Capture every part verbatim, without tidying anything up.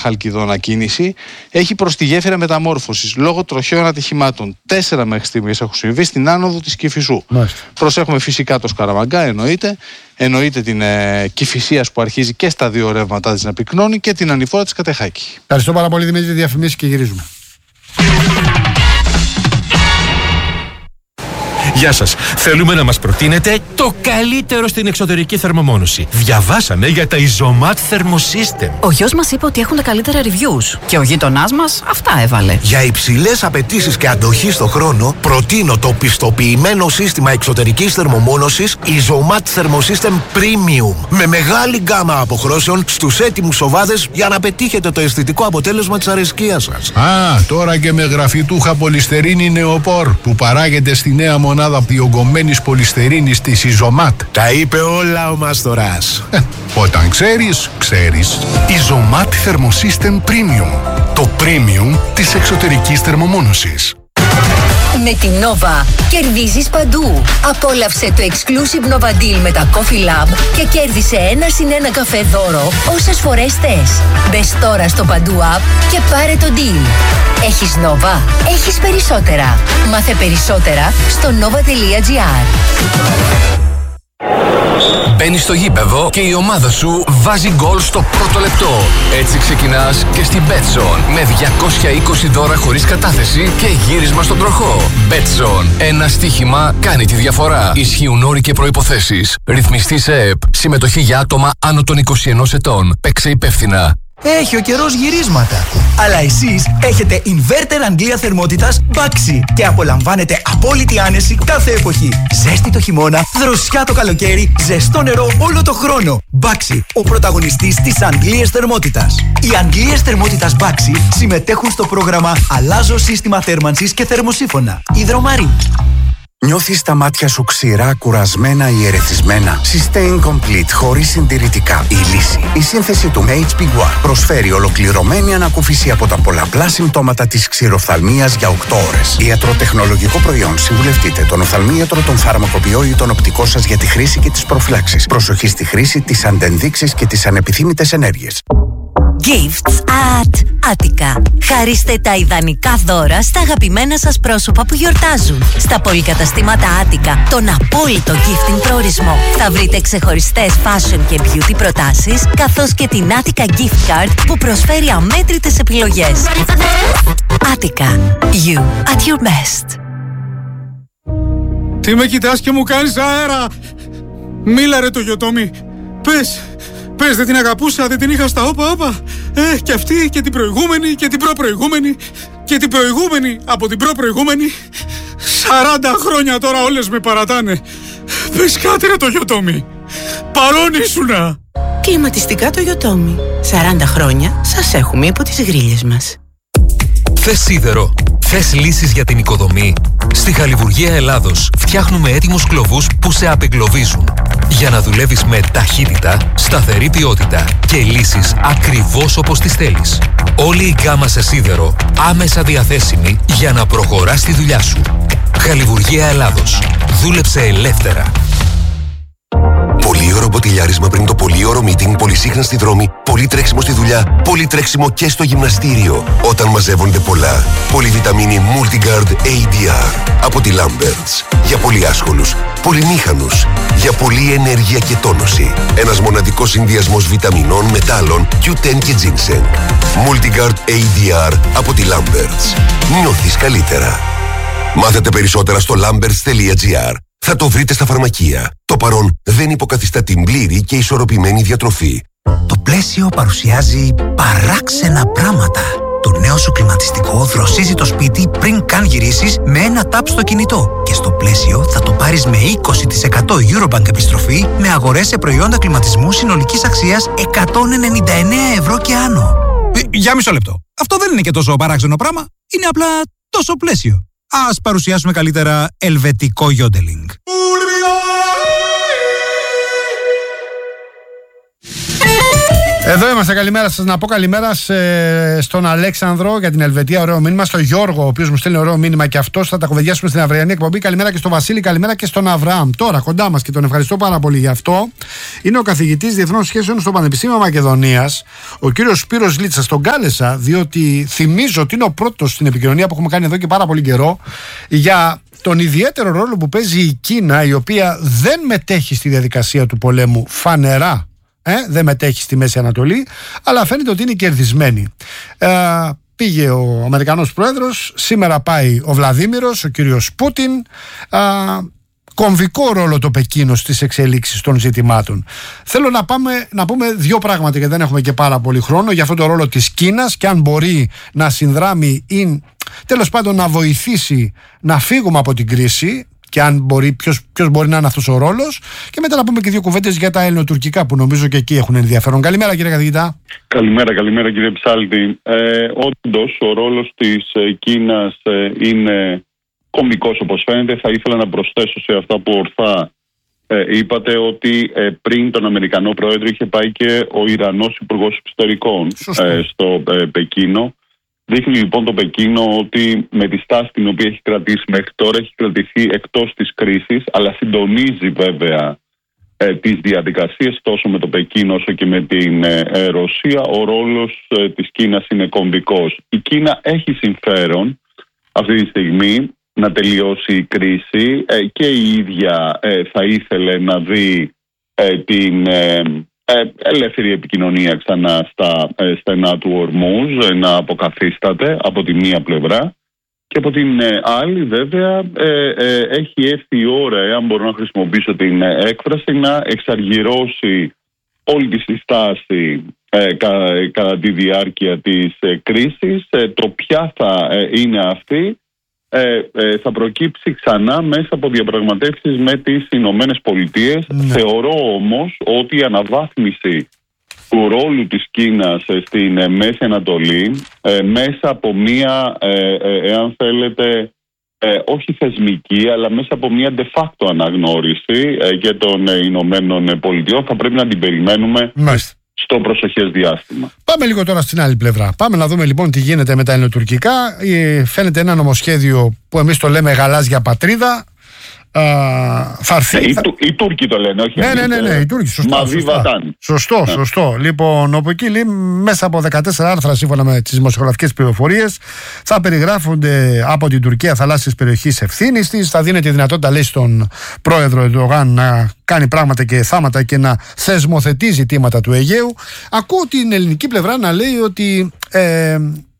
χαλκιδόνα κίνηση, έχει προς τη γέφυρα μεταμόρφωσης λόγω τροχαίων ατυχημάτων. Τέσσερα μέχρι στιγμής έχουν συμβεί στην άνοδο της Κηφισού. Μάλιστα. Προσέχουμε φυσικά το Σκαραμαγκά, εννοείται. Εννοείται την ε, Κηφισίας που αρχίζει και στα δύο ρεύματά της να πυκνώνει και την ανηφόρα της Κατεχάκη. Ευχαριστώ πάρα πολύ, Δημήτρη. Διαφημίσεις και γυρίζουμε. Γεια σας. Θέλουμε να μας προτείνετε το καλύτερο στην εξωτερική θερμομόνωση. Διαβάσαμε για τα Isomat Thermosystem. Ο γιος μας είπε ότι έχουν τα καλύτερα reviews. Και ο γείτονάς μας αυτά έβαλε. Για υψηλές απαιτήσεις και αντοχή στο χρόνο, προτείνω το πιστοποιημένο σύστημα εξωτερικής θερμομόνωσης Isomat Thermosystem Premium. Με μεγάλη γκάμα αποχρώσεων στους έτοιμους σοβάδες για να πετύχετε το αισθητικό αποτέλεσμα της αρεσκίας σας. Α, τώρα και με γραφιτούχα πολυστερίνη νεοπόρ που παράγεται στη νέα μονάδα διογκωμένης πολυστερίνης της Isomat. Τα είπε όλα ο Μάστορας. Ε, όταν ξέρεις, ξέρεις. Isomat Thermosystem Premium. Το premium της εξωτερικής θερμομόνωσης. Με την Nova κερδίζεις παντού. Απόλαυσε το exclusive Nova Deal με τα Coffee Lab και κέρδισε ένα συν ένα καφέ δώρο όσες φορές θες. Μπες τώρα στο Παντού App και πάρε το deal. Έχεις Nova, έχεις περισσότερα. Μάθε περισσότερα στο nova τελεία gr. Μπαίνεις στο γήπεδο και η ομάδα σου βάζει γκολ στο πρώτο λεπτό. Έτσι ξεκινάς και στην Betson με διακόσια είκοσι δώρα χωρίς κατάθεση και γύρισμα στον τροχό. Betson. Ένα στοίχημα κάνει τη διαφορά. Ισχύουν όροι και προϋποθέσεις. Ρυθμιστή σε ΕΕΠ. Συμμετοχή για άτομα άνω των είκοσι ενός ετών. Παίξε υπεύθυνα. Έχει ο καιρός γυρίσματα. Αλλά εσείς έχετε inverter αντλία θερμότητας Baxi και απολαμβάνετε απόλυτη άνεση κάθε εποχή. Ζέστη το χειμώνα, δροσιά το καλοκαίρι, ζεστό νερό όλο το χρόνο. Baxi, ο πρωταγωνιστής της αντλίας θερμότητας. Οι αντλίες θερμότητας Baxi συμμετέχουν στο πρόγραμμα Αλλάζω σύστημα θέρμανσης και θερμοσύφωνα. Υδρομαρή. Νιώθεις τα μάτια σου ξηρά, κουρασμένα ή ερεθισμένα? Sustain Complete χωρίς συντηρητικά. Η λύση. Η σύνθεση του έιτς πι One προσφέρει ολοκληρωμένη ανακούφιση από τα πολλαπλά συμπτώματα της ξηροφθαλμίας για οκτώ ώρες. Ιατροτεχνολογικό προϊόν. Συμβουλευτείτε τον οφθαλμίατρο, τον φαρμακοποιό ή τον οπτικό σας για τη χρήση και τις προφυλάξεις. Προσοχή στη χρήση, τις αντενδείξεις και τις ανεπιθύμητες ενέργειες. Gifts at Attica. Χαρίστε τα ιδανικά δώρα στα αγαπημένα σας πρόσωπα που γιορτάζουν. Στα πολυκαταστήματα Attica, τον απόλυτο gifting προορισμό. Θα βρείτε ξεχωριστές fashion και beauty προτάσεις, καθώς και την Attica Gift Card που προσφέρει αμέτρητες επιλογές. Attica. You at your best. Τι με κοιτάς και μου κάνεις αέρα? Μίλα ρε το γιοτόμι. Πες. Πες, δεν την αγαπούσα, δεν την είχα στα όπα όπα. Ε, και αυτή και την προηγούμενη και την προπροηγούμενη και την προηγούμενη από την προπροηγούμενη. Σαράντα χρόνια τώρα όλες με παρατάνε. Πες κάτι ρε το γιοτόμι. Παρόν ήσουνα. Κλιματιστικά το γιοτόμι. Σαράντα χρόνια σας έχουμε υπό τις γρίλες μας. Θες σίδερο? Θες λύσεις για την οικοδομή? Στη Χαλιβουργία Ελλάδος φτιάχνουμε έτοιμους κλωβούς που σε απεγκλωβίζουν. Για να δουλεύεις με ταχύτητα, σταθερή ποιότητα και λύσεις ακριβώς όπως τις θέλεις. Όλη η γκάμα σε σίδερο άμεσα διαθέσιμη για να προχωράς στη δουλειά σου. Χαλιβουργία Ελλάδος. Δούλεψε ελεύθερα. Πολύ ωραίο μποτιλιάρισμα πριν το πολύ ωραίο meeting, πολύ σύχνα στη δρόμη, πολύ τρέξιμο στη δουλειά, πολύ τρέξιμο και στο γυμναστήριο. Όταν μαζεύονται πολλά, πολυβιταμίνη Multigard έι ντι αρ από τη Lamberts. Για πολύ άσχολους, πολυμήχανους, για πολλή ενέργεια και τόνωση. Ένας μοναδικός συνδυασμός βιταμινών, μετάλλων, κιου τεν και ginseng. Multigard έι ντι αρ από τη Lamberts. Νιώθεις καλύτερα. Μάθετε περισσότερα στο lamberts τελεία gr. Θα το βρείτε στα φαρμακεία. Το παρόν δεν υποκαθιστά την πλήρη και ισορροπημένη διατροφή. Το πλαίσιο παρουσιάζει παράξενα πράγματα. Το νέο σου κλιματιστικό δροσίζει το σπίτι πριν καν γυρίσεις με ένα τάπ στο κινητό. Και στο πλαίσιο θα το πάρεις με είκοσι τοις εκατό Eurobank επιστροφή με αγορές σε προϊόντα κλιματισμού συνολικής αξίας εκατόν ενενήντα εννέα ευρώ και άνω. Ε, για μισό λεπτό. Αυτό δεν είναι και τόσο παράξενο πράγμα. Είναι απλά τόσο πλαίσιο. Ας παρουσιάσουμε καλύτερα ελβετικό γιόντελινγκ. Εδώ είμαστε, καλημέρα σας. Να πω καλημέρα σε, στον Αλέξανδρο για την Ελβετία, ωραίο μήνυμα. Στον Γιώργο, ο οποίος μου στέλνει ωραίο μήνυμα και αυτός. Θα τα κουβεντιάσουμε στην αυριανή εκπομπή. Καλημέρα και στον Βασίλη, καλημέρα και στον Αβραάμ. Τώρα κοντά μας και τον ευχαριστώ πάρα πολύ γι' αυτό. Είναι ο καθηγητής Διεθνών Σχέσεων στο Πανεπιστήμιο Μακεδονίας, ο κύριος Σπύρος Λίτσας. Τον κάλεσα διότι θυμίζω ότι είναι ο πρώτος στην επικοινωνία που έχουμε κάνει εδώ και πάρα πολύ καιρό για τον ιδιαίτερο ρόλο που παίζει η Κίνα, η οποία δεν μετέχει στη διαδικασία του πολέμου φανερά. Ε, δεν μετέχει στη Μέση Ανατολή, αλλά φαίνεται ότι είναι κερδισμένη. Ε, πήγε ο Αμερικανός Πρόεδρος, σήμερα πάει ο Βλαδίμηρος, ο κύριος Πούτιν. Ε, κομβικό ρόλο το Πεκίνο στις εξελίξεις των ζητημάτων. Θέλω να, πάμε, να πούμε δύο πράγματα, γιατί δεν έχουμε και πάρα πολύ χρόνο, για αυτό το ρόλο της Κίνας και αν μπορεί να συνδράμει ή τέλος πάντων να βοηθήσει να φύγουμε από την κρίση. Και αν μπορεί, ποιος, ποιος μπορεί να είναι αυτός ο ρόλος. Και μετά να πούμε και δύο κουβέντες για τα ελληνοτουρκικά που νομίζω και εκεί έχουν ενδιαφέρον. Καλημέρα κύριε καθηγητά. Καλημέρα, καλημέρα κύριε Ψάλτη. Ε, όντως ο ρόλος της ε, Κίνας ε, είναι κομβικός όπως φαίνεται. Θα ήθελα να προσθέσω σε αυτά που ορθά ε, είπατε ότι ε, πριν τον Αμερικανό Πρόεδρο είχε πάει και ο Ιρανός Υπουργός Εξωτερικών ε, στο ε, Πεκίνο. Δείχνει λοιπόν το Πεκίνο ότι με τη στάση την οποία έχει κρατήσει μέχρι τώρα έχει κρατηθεί εκτός της κρίσης, αλλά συντονίζει βέβαια ε, τις διαδικασίες τόσο με το Πεκίνο όσο και με την ε, Ρωσία. Ο ρόλος ε, της Κίνας είναι κομβικός. Η Κίνα έχει συμφέρον αυτή τη στιγμή να τελειώσει η κρίση ε, και η ίδια ε, θα ήθελε να δει ε, την... Ε, Ε, ελεύθερη επικοινωνία ξανά στα ε, στενά του Ορμούζ, ε, να αποκαθίσταται από τη μία πλευρά και από την ε, άλλη βέβαια ε, ε, έχει έρθει η ώρα, εάν μπορώ να χρησιμοποιήσω την ε, έκφραση, να εξαργυρώσει όλη τη συστάση ε, κα, ε, κατά τη διάρκεια της ε, κρίσης. Ε, το ποια θα ε, είναι αυτή Ε, ε, θα προκύψει ξανά μέσα από διαπραγματεύσεις με τις Ηνωμένες Πολιτείες. Ναι. Θεωρώ όμως ότι η αναβάθμιση του ρόλου της Κίνας ε, στην ε, Μέση Ανατολή ε, μέσα από μία, ε, ε, εάν θέλετε, ε, όχι θεσμική, αλλά μέσα από μία de facto αναγνώριση ε, και των ε, Ηνωμένων Πολιτειών θα πρέπει να την περιμένουμε. Μάλιστα. Στο προσεχές διάστημα. Πάμε λίγο τώρα στην άλλη πλευρά. Πάμε να δούμε λοιπόν τι γίνεται με τα ελληνοτουρκικά. Φαίνεται ένα νομοσχέδιο που εμείς το λέμε γαλάζια πατρίδα. Θα έρθει. Οι, οι Τούρκοι το λένε, όχι. Ναι, ναι, ναι, ναι, οι Τούρκοι. Σωστό. Σωστό, σωστό, σωστό. Λοιπόν, από εκεί λέει, μέσα από δεκατέσσερα άρθρα, σύμφωνα με τις δημοσιογραφικές πληροφορίες, θα περιγράφονται από την Τουρκία θαλάσσιες περιοχές ευθύνης της. Θα δίνεται η δυνατότητα, λέει, στον πρόεδρο Ερντογάν να κάνει πράγματα και θάματα και να θεσμοθετεί ζητήματα του Αιγαίου. Ακούω την ελληνική πλευρά να λέει ότι ε,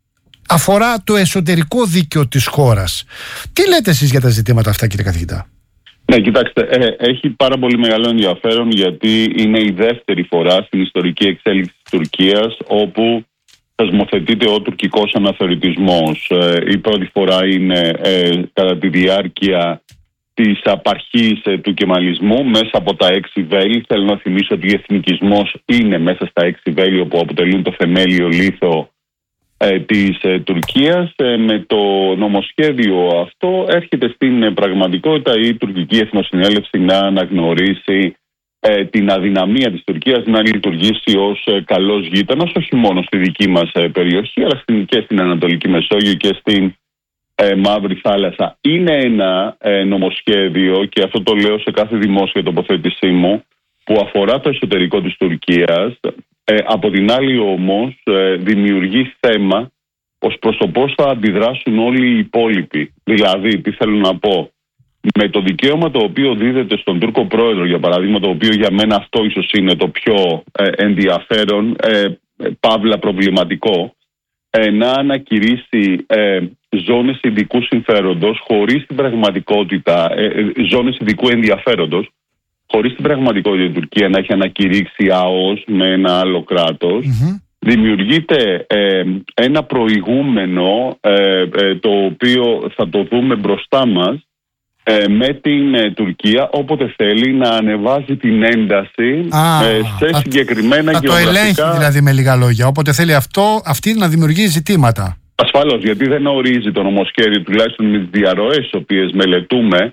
αφορά το εσωτερικό δίκαιο της χώρας. Τι λέτε εσείς για τα ζητήματα αυτά, κύριε καθηγητά? Ναι, κοιτάξτε, ε, έχει πάρα πολύ μεγάλο ενδιαφέρον γιατί είναι η δεύτερη φορά στην ιστορική εξέλιξη της Τουρκίας όπου θεσμοθετείται ο τουρκικός αναθεωρητισμός. Ε, η πρώτη φορά είναι ε, κατά τη διάρκεια της απαρχής ε, του κεμαλισμού μέσα από τα έξι βέλη. Θέλω να θυμίσω ότι ο εθνικισμός είναι μέσα στα έξι βέλη όπου αποτελούν το θεμέλιο λίθο ε, της ε, Τουρκίας. Ε, με το νομοσχέδιο αυτό έρχεται στην ε, πραγματικότητα η τουρκική εθνοσυνέλευση να αναγνωρίσει ε, την αδυναμία της Τουρκίας να λειτουργήσει ως ε, καλός γείτονας, όχι μόνο στη δική μας ε, περιοχή, αλλά στην, και στην Ανατολική Μεσόγειο και στην ε, Μαύρη Θάλασσα. Είναι ένα ε, νομοσχέδιο, και αυτό το λέω σε κάθε δημόσια τοποθέτησή μου, που αφορά το εσωτερικό της Τουρκίας. Ε, από την άλλη όμως ε, δημιουργεί θέμα ως προς το πώς θα αντιδράσουν όλοι οι υπόλοιποι. Δηλαδή, τι θέλω να πω, με το δικαίωμα το οποίο δίδεται στον Τούρκο πρόεδρο, για παράδειγμα, το οποίο για μένα αυτό ίσως είναι το πιο ε, ενδιαφέρον, ε, παύλα προβληματικό, ε, να ανακηρύσει ε, ζώνες ειδικού συμφέροντος χωρίς την πραγματικότητα, ε, ε, ζώνες ειδικού ενδιαφέροντος, χωρίς την πραγματικότητα η Τουρκία να έχει ανακηρύξει ΑΟΣ με ένα άλλο κράτος. Mm-hmm. Δημιουργείται ε, ένα προηγούμενο ε, ε, το οποίο θα το δούμε μπροστά μας ε, με την ε, Τουρκία όποτε θέλει να ανεβάζει την ένταση ah, ε, σε συγκεκριμένα θα γεωγραφικά... Θα το ελέγχει δηλαδή, με λίγα λόγια, όποτε θέλει αυτό, αυτή να δημιουργεί ζητήματα. Ασφαλώς, γιατί δεν ορίζει το νομοσχέδιο, τουλάχιστον με τις διαρροές τις οποίες μελετούμε,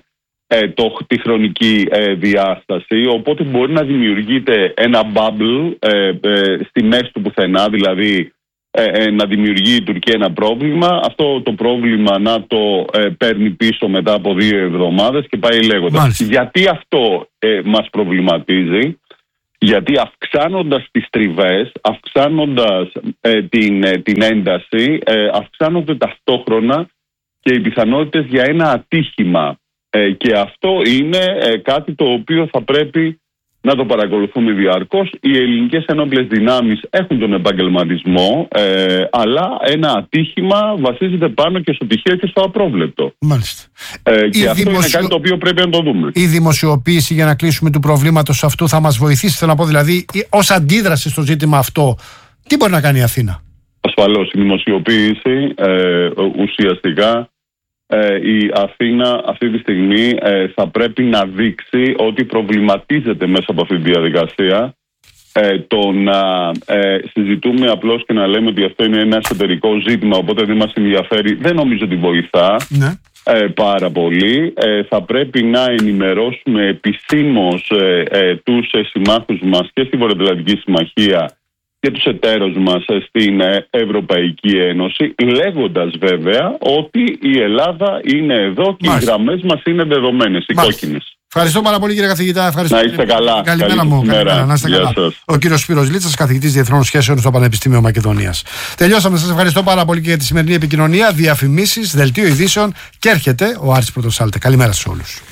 ε, το, τη χρονική ε, διάσταση, οπότε μπορεί να δημιουργείται ένα bubble ε, ε, στη μέση του πουθενά, δηλαδή ε, ε, να δημιουργεί η Τουρκία ένα πρόβλημα, αυτό το πρόβλημα να το ε, παίρνει πίσω μετά από δύο εβδομάδες και πάει λέγοντας. Μάλιστα. Γιατί αυτό ε, μας προβληματίζει? Γιατί αυξάνοντας τις τριβές, αυξάνοντας ε, την, ε, την ένταση, ε, αυξάνονται ταυτόχρονα και οι πιθανότητες για ένα ατύχημα. Ε, και αυτό είναι ε, κάτι το οποίο θα πρέπει να το παρακολουθούμε διαρκώς. Οι ελληνικές ενόπλες δυνάμεις έχουν τον επαγγελματισμό, ε, αλλά ένα ατύχημα βασίζεται πάνω και στο τυχαίο και στο απρόβλεπτο. Μάλιστα. Ε, και η αυτό δημοσιο... είναι κάτι το οποίο πρέπει να το δούμε. Η δημοσιοποίηση, για να κλείσουμε, του προβλήματος αυτού θα μας βοηθήσει, θέλω να πω, δηλαδή, ως αντίδραση στο ζήτημα αυτό, τι μπορεί να κάνει η Αθήνα? Ασφαλώς, η δημοσιοποίηση ε, ουσιαστικά Ε, η Αθήνα αυτή τη στιγμή ε, θα πρέπει να δείξει ότι προβληματίζεται μέσα από αυτή τη διαδικασία. Ε, το να ε, συζητούμε απλώς και να λέμε ότι αυτό είναι ένα εσωτερικό ζήτημα, οπότε δεν μας ενδιαφέρει, δεν νομίζω ότι βοηθά ναι. ε, πάρα πολύ. Ε, θα πρέπει να ενημερώσουμε επισήμως ε, ε, τους ε, συμμάχους μας και στη Βορειοατλαντική Συμμαχία και τους εταίρους μας στην Ευρωπαϊκή Ένωση, λέγοντας βέβαια ότι η Ελλάδα είναι εδώ και Μάλιστα. οι γραμμές μας είναι δεδομένες, οι κόκκινες. Ευχαριστώ πάρα πολύ, κύριε καθηγητά. Ευχαριστώ. Να είστε καλά. Καλημέρα μου. Καλημέρα. Να είστε καλά. Σας. Ο κύριος Σπύρος Λίτσας, καθηγητής Διεθνών Σχέσεων στο Πανεπιστήμιο Μακεδονίας. Τελειώσαμε. Σας ευχαριστώ πάρα πολύ και για τη σημερινή επικοινωνία. Διαφημίσεις, δελτίο ειδήσεων και έρχεται ο Άρης Πρωτοσάλτε. Καλημέρα σε όλους.